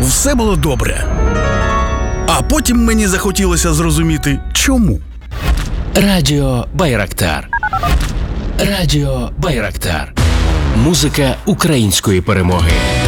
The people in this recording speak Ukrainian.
все було добре. А потім мені захотілося зрозуміти, чому. Радіо Байрактар. Радіо Байрактар. Музика української перемоги.